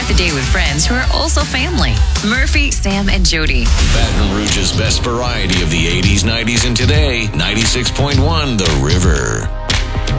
the day with friends who are also family. Murphy, Sam, and Jody. Baton Rouge's best variety of the 80s, 90s, and today. 96.1 The River.